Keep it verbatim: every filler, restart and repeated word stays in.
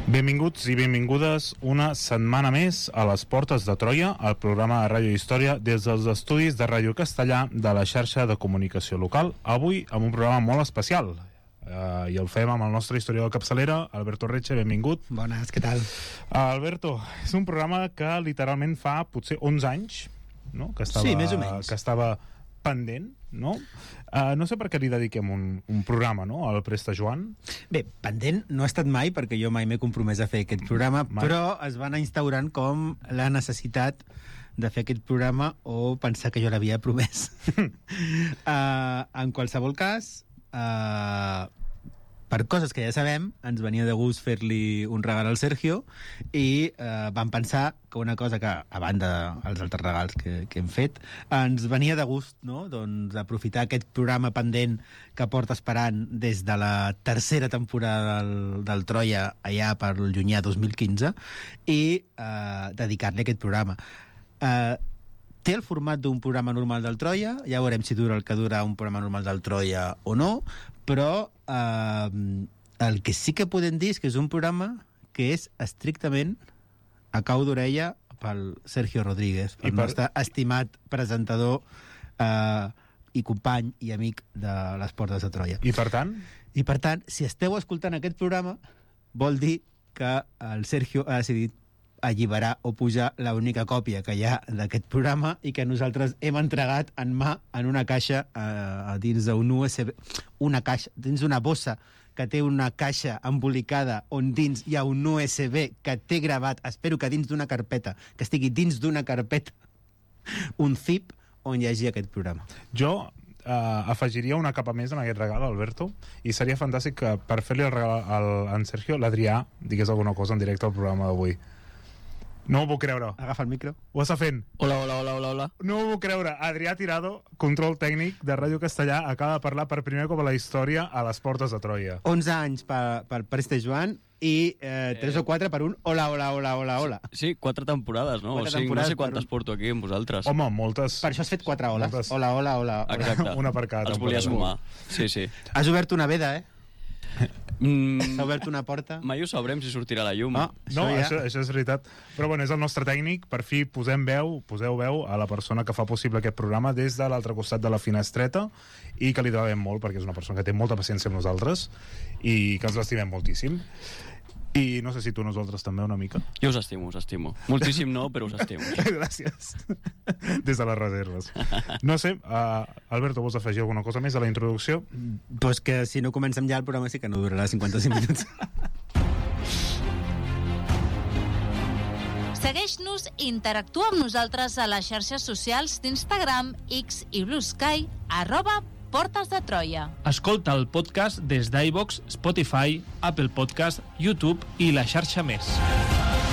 Benvinguts i benvingudes una setmana més a les Portes de Troia, el programa de Ràdio Història des dels estudis de Ràdio Castellà de la xarxa de comunicació local. Avui amb un programa molt especial uh, i el fem amb el nostre historiador de capçalera, Alberto Reche. Benvingut. Bones, què tal? Uh, Alberto, és un programa que literalment fa potser onze anys, no? Que estava, sí, més o menys. Que estava pendent, no? Uh, no sé per què li dediquem un, un programa, no?, al Presta Joan. Bé, pendent no ha estat mai, perquè jo mai m'he compromès a fer aquest programa, mai. Però es van instaurant com la necessitat de fer aquest programa o pensar que jo l'havia promès. uh, en qualsevol cas, uh, per coses que ja sabem, ens venia de gust fer-li un regal al Sergio i eh, vam pensar que una cosa que, a banda dels altres regals que, que hem fet, ens venia de gust, no?, doncs aprofitar aquest programa pendent que porta esperant des de la tercera temporada del, del Troia allà per el llunyà dos mil quinze i eh, dedicar-li aquest programa. Eh, té el format d'un programa normal del Troia, ja veurem si dura el que dura un programa normal del Troia o no, però eh, el que sí que podem dir és que és un programa que és estrictament a cau d'orella pel Sergio Rodríguez, el per... nostre estimat presentador eh, i company i amic de les Portes de Troia. I per tant? I per tant, si esteu escoltant aquest programa, vol dir que el Sergio ha decidit alliberar o pujar l'única còpia que hi ha d'aquest programa i que nosaltres hem entregat en mà en una caixa eh, dins d'un U S B, una caixa, dins d'una bossa que té una caixa embolicada on dins hi ha un U S B que té gravat, espero que dins d'una carpeta, que estigui dins d'una carpeta, un zip on hi hagi aquest programa. Jo Uh, afegiria una capa més en aquest regal, Alberto, i seria fantàstic que per fer-li el regal al, al Sergio, l'Adrià digués alguna cosa en directe al programa d'avui. No ho puc creure. Agafa el micro. Ho està fent. Hola, hola, hola, hola, hola. No ho puc creure. Adrià Tirado, control tècnic de Ràdio Castellà, acaba de parlar per primer cop a la història a les Portes de Troia. onze anys per, per Presta Joan i eh, tres eh... o quatre per un hola, hola, hola, hola, hola. Sí, quatre temporades, no? Quatre o sigui, temporades no sé quantes un... porto aquí amb vosaltres. Home, moltes. Per això has fet quatre holes. Moltes. Hola, hola, hola. Exacte. Una per cada. Els volia sumar. Sí, sí. Has obert una veda, eh? Mm, S'ha obert una porta. mai ho sabrem si sortirà la llum. Ah, No, això, ja... això, això és veritat. Però bueno, és el nostre tècnic. Per fi posem veu, poseu veu a la persona que fa possible aquest programa des de l'altre costat de la finestreta i que li devem molt perquè és una persona que té molta paciència amb nosaltres i que ens l'estimem moltíssim. I no sé si tu nosaltres també una mica. Jo us estimo, us estimo. Moltíssim no, però us estimo. Gràcies. Des de les reserves. No sé, uh, Alberto, vols afegir alguna cosa més a la introducció? Pues que si no comencem ja el programa sí que no durarà cinquanta-cinc minuts. Segueix-nos i interactua amb nosaltres a les xarxes socials d'Instagram, X i Blue Sky, arroba Portes de Troia. Escolta el podcast des d'iVoox, Spotify, Apple Podcast, YouTube i la xarxa més.